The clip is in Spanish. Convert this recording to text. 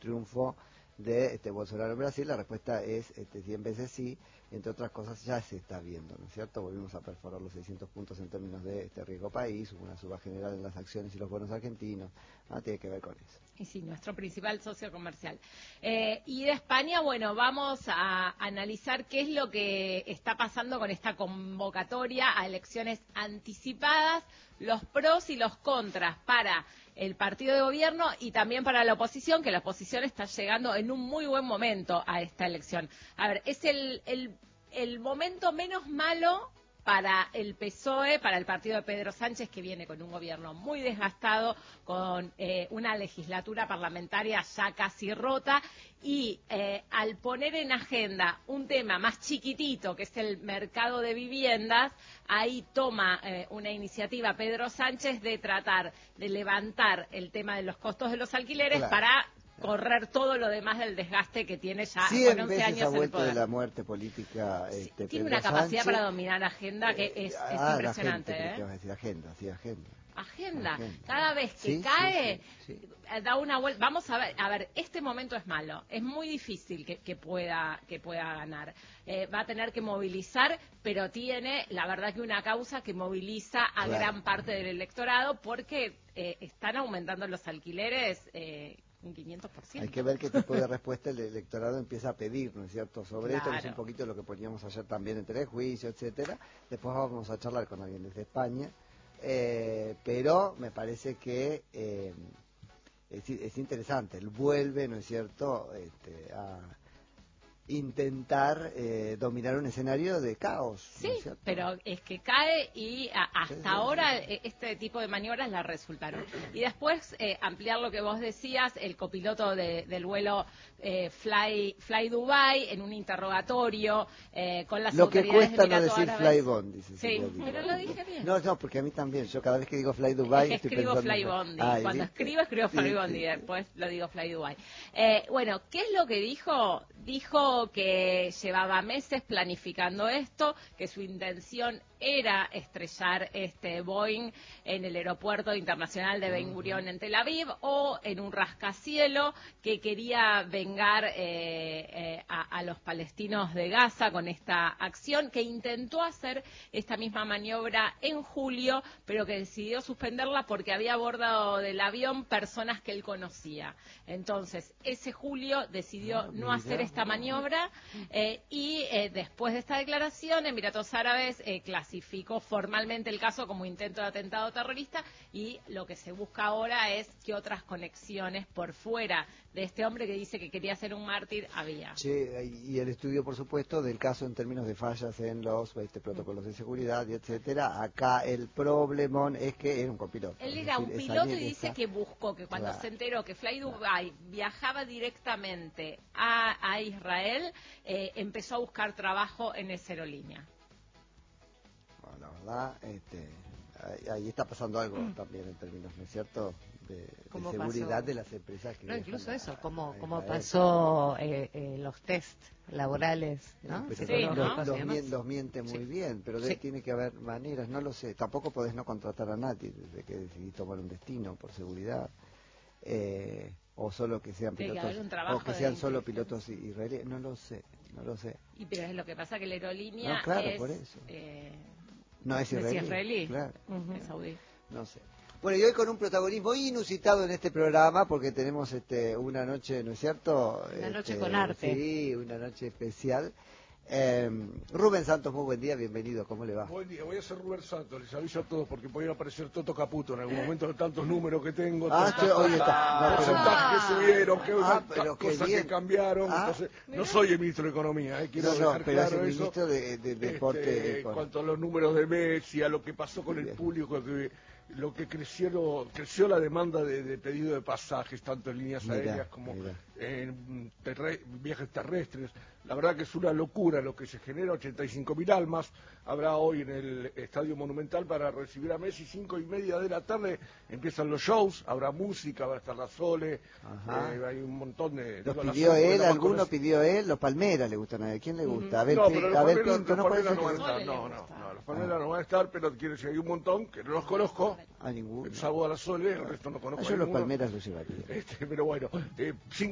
triunfo de Bolsonaro en Brasil. La respuesta es 100 veces sí, entre otras cosas ya se está viendo, ¿no es cierto? Volvimos a perforar los 600 puntos en términos de riesgo país, hubo una suba general en las acciones y los bonos argentinos, ¿no? Tiene que ver con eso. Y sí, nuestro principal socio comercial. Y de España, bueno, vamos a analizar qué es lo que está pasando con esta convocatoria a elecciones anticipadas, los pros y los contras para el partido de gobierno y también para la oposición, que la oposición está llegando en un muy buen momento a esta elección. A ver, es el momento menos malo para el PSOE, para el partido de Pedro Sánchez, que viene con un gobierno muy desgastado, con una legislatura parlamentaria ya casi rota, y al poner en agenda un tema más chiquitito, que es el mercado de viviendas, ahí toma una iniciativa Pedro Sánchez de tratar de levantar el tema de los costos de los alquileres, claro, para correr todo lo demás del desgaste que tiene ya con 11 años en el poder. De la muerte política. Tiene Pedro una capacidad Sánchez para dominar agenda que es impresionante. ¿Qué vas a decir? Agenda, sí, agenda. Agenda. Cada vez que cae, da una vuelta. Vamos a ver, este momento es malo. Es muy difícil que pueda ganar. Va a tener que movilizar, pero tiene, la verdad, que una causa que moviliza a gran parte del electorado, porque están aumentando los alquileres un 500%. Hay que ver qué tipo de respuesta el electorado empieza a pedir, ¿no es cierto?, sobre esto, que es un poquito lo que poníamos ayer también en Telejuicio, etcétera. Después vamos a charlar con alguien desde España, pero me parece que es interesante. Él vuelve, ¿no es cierto?, a intentar dominar un escenario de caos. Sí, ¿no es pero es que cae y hasta ahora este tipo de maniobras la resultaron. Y después ampliar lo que vos decías, el copiloto del vuelo Fly Dubai en un interrogatorio con las autoridades de Emiratos Árabes. Lo que cuesta no decir Fly Bondi. Sí, pero lo dije bien. No, porque a mí también. Yo cada vez que digo Fly Dubai es que escribo Fly Bondi. Cuando escribo Fly Bondi, después lo digo Fly Dubai. Bueno, ¿qué es lo que dijo? Dijo que llevaba meses planificando esto, que su intención era estrellar este Boeing en el aeropuerto internacional de Ben Gurion en Tel Aviv o en un rascacielos, que quería vengar a los palestinos de Gaza con esta acción, que intentó hacer esta misma maniobra en julio, pero que decidió suspenderla porque había a bordo del avión personas que él conocía. Entonces, ese julio decidió no hacer esta maniobra y después de esta declaración, Emiratos Árabes clasificó formalmente el caso como intento de atentado terrorista, y lo que se busca ahora es qué otras conexiones por fuera de este hombre que dice que quería ser un mártir había. Y el estudio, por supuesto, del caso en términos de fallas en los protocolos de seguridad y etcétera. Acá el problemón es que era un copiloto. Él era un piloto y dice que buscó, que cuando se enteró que Fly Dubai viajaba directamente a Israel, empezó a buscar trabajo en esa aerolínea. Bueno, la verdad, ahí está pasando algo también en términos, ¿no es cierto?, de seguridad pasó de las empresas. Que incluso eso, cómo pasó los test laborales, ¿no? Los miente muy bien, pero tiene que haber maneras, no lo sé. Tampoco podés no contratar a nadie desde que decidís tomar un destino por seguridad. O solo que sean pilotos, o que sean solo pilotos israelíes, no lo sé. Y pero es lo que pasa, que la aerolínea por eso. No es israelí. Claro. Es saudí. No sé. Bueno, y hoy con un protagonismo inusitado en este programa, porque tenemos una noche, ¿no es cierto? Una noche con arte. Sí, una noche especial. Rubén Santos, muy buen día, bienvenido, ¿cómo le va? Buen día, voy a ser Rubén Santos, les aviso a todos porque podría aparecer Toto Caputo en algún momento de tantos números que tengo, porcentajes que subieron, cosas que cambiaron, entonces no soy el ministro de Economía, quiero dejar pero claro es el eso. Ministro de Deporte. En cuanto a los números de Messi, a lo que pasó con el público, lo que creció la demanda de pedido de pasajes, tanto en líneas aéreas como en viajes terrestres. La verdad que es una locura lo que se genera, 85.000 almas. Habrá hoy en el Estadio Monumental para recibir a Messi, 5:30 de la tarde, empiezan los shows, habrá música, va a estar la Sole, hay un montón de... ¿Los pidió él? ¿Alguno pidió él? Los Palmeras le gustan, ¿a quién le gusta? No, pero los Palmeras no van a estar, los Palmeras no van a estar, pero quiero decir, hay un montón que no los conozco. A ninguno. Salvo a la Sole, el resto no conozco. Yo los Palmeras los llevaría. Pero bueno,